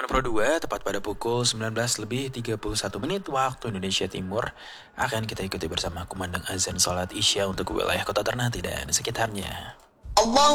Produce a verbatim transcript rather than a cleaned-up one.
Pro dua, tepat pada pukul sembilan belas lebih tiga puluh satu menit waktu Indonesia Timur, akan kita ikuti bersama kumandang azan salat Isya untuk wilayah Kota Ternate dan sekitarnya. Allah